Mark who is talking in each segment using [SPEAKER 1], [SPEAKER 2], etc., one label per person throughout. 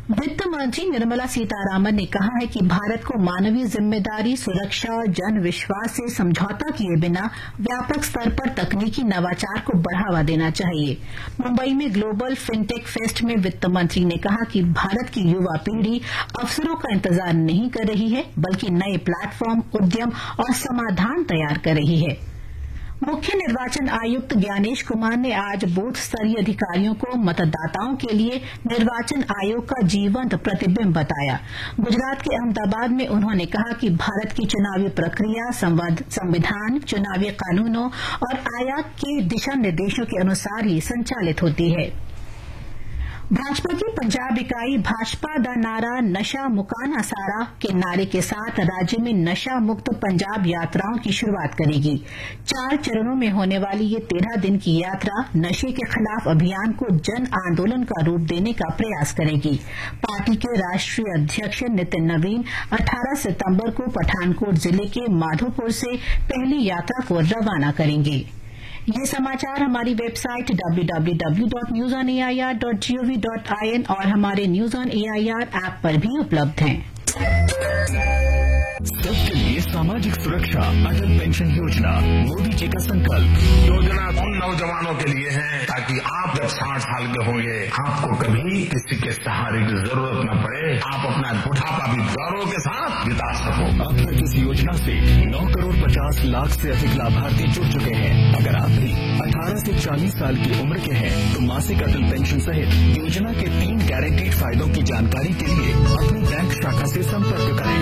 [SPEAKER 1] वित्त मंत्री निर्मला सीतारामन ने कहा है कि भारत को मानवीय जिम्मेदारी, सुरक्षा और जन विश्वास से समझौता किए बिना व्यापक स्तर पर तकनीकी नवाचार को बढ़ावा देना चाहिए। मुंबई में ग्लोबल फिनटेक फेस्ट में वित्त मंत्री ने कहा कि भारत की युवा पीढ़ी अवसरों का इंतजार नहीं कर रही है, बल्कि नए प्लेटफॉर्म, उद्यम और समाधान तैयार कर रही है। मुख्य निर्वाचन आयुक्त ज्ञानेश कुमार ने आज बूथ स्तरीय अधिकारियों को मतदाताओं के लिए निर्वाचन आयोग का जीवंत प्रतिबिंब बताया। गुजरात के अहमदाबाद में उन्होंने कहा कि भारत की चुनावी प्रक्रिया संविधान, चुनावी कानूनों और आयोग के दिशा निर्देशों के अनुसार ही संचालित होती है। भाजपा की पंजाब इकाई भाजपा द नारा नशा मुकाना सारा के नारे के साथ राज्य में नशा मुक्त पंजाब यात्राओं की शुरुआत करेगी। 4 चरणों में होने वाली ये 13 दिन की यात्रा नशे के खिलाफ अभियान को जन आंदोलन का रूप देने का प्रयास करेगी। पार्टी के राष्ट्रीय अध्यक्ष नितिन नवीन 18 सितंबर को पठानकोट जिले के माधोपुर से पहली यात्रा को रवाना करेंगे। ये समाचार हमारी वेबसाइट www.newsonair.gov.in और हमारे न्यूज ऑन एआईआर ऐप पर भी उपलब्ध हैं।
[SPEAKER 2] सबके लिए सामाजिक सुरक्षा, अटल पेंशन योजना, मोदी जी का संकल्प।
[SPEAKER 3] योजना उन नौजवानों के लिए है ताकि आप जब 60 साल के होंगे आपको कभी किसी के सहारे की जरूरत न पड़े, आप अपना बुढ़ापा भी गौरव के साथ बिता सको।
[SPEAKER 2] अब तक इस योजना से 9 करोड़ 50 लाख से अधिक लाभार्थी जुड़ चुके हैं। अगर आप भी 18 से 40 साल की उम्र के हैं तो मासिक अटल पेंशन सहित योजना के 3 गारंटीड फायदों की जानकारी के लिए अपनी बैंक शाखा से संपर्क करें।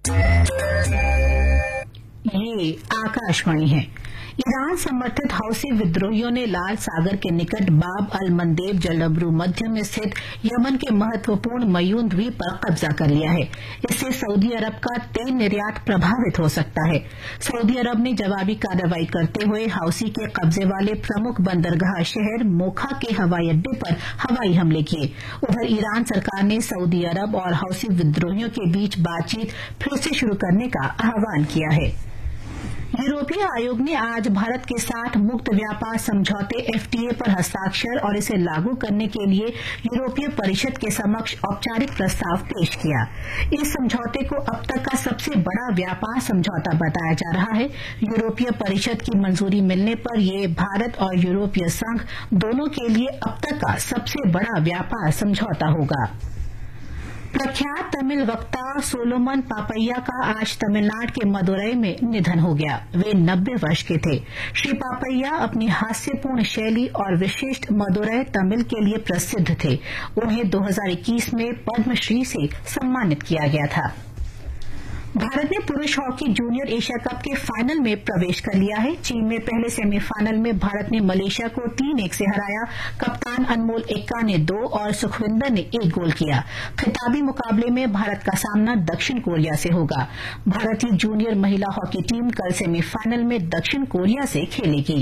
[SPEAKER 1] ये आकाशवाणी है। ईरान समर्थित हौसी विद्रोहियों ने लाल सागर के निकट बाब अल मंदेब जलबरू मध्य में स्थित यमन के महत्वपूर्ण मयून द्वीप पर कब्जा कर लिया है। इससे सऊदी अरब का तेल निर्यात प्रभावित हो सकता है। सऊदी अरब ने जवाबी कार्रवाई करते हुए हौसी के कब्जे वाले प्रमुख बंदरगाह शहर मोखा के हवाई अड्डे पर हवाई हमले किए। उधर ईरान सरकार ने सऊदी अरब और हौसी विद्रोहियों के बीच बातचीत फिर से शुरू करने का आह्वान किया है। यूरोपीय आयोग ने आज भारत के साथ मुक्त व्यापार समझौते एफटीए पर हस्ताक्षर और इसे लागू करने के लिए यूरोपीय परिषद के समक्ष औपचारिक प्रस्ताव पेश किया। इस समझौते को अब तक का सबसे बड़ा व्यापार समझौता बताया जा रहा है। यूरोपीय परिषद की मंजूरी मिलने पर यह भारत और यूरोपीय संघ दोनों के लिए अब तक का सबसे बड़ा व्यापार समझौता होगा। प्रख्यात तमिल वक्ता सोलोमन पापैया का आज तमिलनाडु के मदुरई में निधन हो गया। वे 90 वर्ष के थे। श्री पापैया अपनी हास्यपूर्ण शैली और विशिष्ट मदुरई तमिल के लिए प्रसिद्ध थे। उन्हें 2021 में पद्मश्री से सम्मानित किया गया था। भारत ने पुरुष हॉकी जूनियर एशिया कप के फाइनल में प्रवेश कर लिया है। चीन में पहले सेमीफाइनल में भारत ने मलेशिया को 3-1 से हराया। कप्तान अनमोल एक्का ने 2 और सुखविंदर ने 1 गोल किया। खिताबी मुकाबले में भारत का सामना दक्षिण कोरिया से होगा। भारतीय जूनियर महिला हॉकी टीम कल सेमीफाइनल में दक्षिण कोरिया से खेलेगी।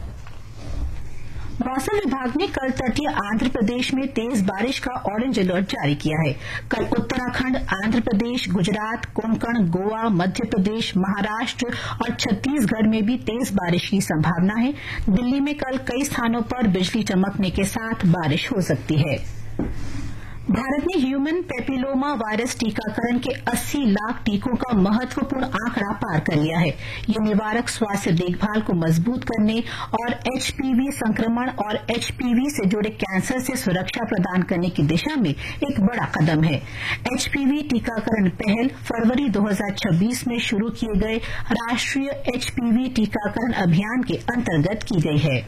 [SPEAKER 1] मौसम विभाग ने कल तटीय आंध्र प्रदेश में तेज बारिश का ऑरेंज अलर्ट जारी किया है। कल उत्तराखंड, आंध्र प्रदेश, गुजरात, कोंकण, गोवा, मध्य प्रदेश, महाराष्ट्र और छत्तीसगढ़ में भी तेज बारिश की संभावना है। दिल्ली में कल कई स्थानों पर बिजली चमकने के साथ बारिश हो सकती है। भारत ने ह्यूमन पेपिलोमा वायरस टीकाकरण के 80 लाख टीकों का महत्वपूर्ण आंकड़ा पार कर लिया है। ये निवारक स्वास्थ्य देखभाल को मजबूत करने और एचपीवी संक्रमण और एचपीवी से जुड़े कैंसर से सुरक्षा प्रदान करने की दिशा में एक बड़ा कदम है। एचपीवी टीकाकरण पहल फरवरी 2026 में शुरू किए गए राष्ट्रीय एचपीवी टीकाकरण अभियान के अंतर्गत की गई है।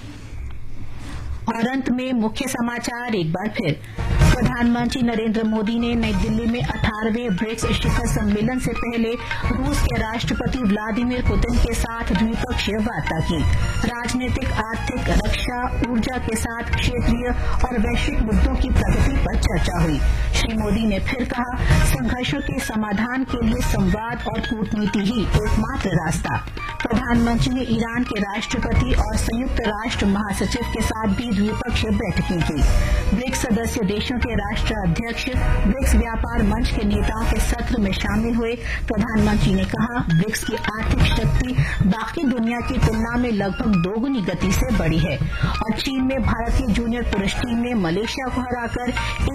[SPEAKER 1] और अंत में मुख्य समाचार एक बार फिर। प्रधानमंत्री नरेंद्र मोदी ने नई दिल्ली में 18वें ब्रिक्स शिखर सम्मेलन से पहले रूस के राष्ट्रपति व्लादिमीर पुतिन के साथ द्विपक्षीय वार्ता की। राजनीतिक, आर्थिक, रक्षा, ऊर्जा के साथ क्षेत्रीय और वैश्विक मुद्दों की प्रगति पर चर्चा हुई। श्री मोदी ने फिर कहा, संघर्षों के समाधान के लिए संवाद और कूटनीति ही एकमात्र रास्ता। प्रधानमंत्री ने ईरान के राष्ट्रपति और संयुक्त राष्ट्र महासचिव के साथ भी द्विपक्षीय बैठकें की। ब्रिक्स सदस्य देशों के राष्ट्राध्यक्ष ब्रिक्स व्यापार मंच के नेताओं के सत्र में शामिल हुए। प्रधानमंत्री ने कहा, ब्रिक्स की आर्थिक शक्ति बाकी दुनिया की तुलना में लगभग 2 गुनी गति से बढ़ी है और चीन में भारतीय जूनियर पुरुष टीम ने मलेशिया को हराकर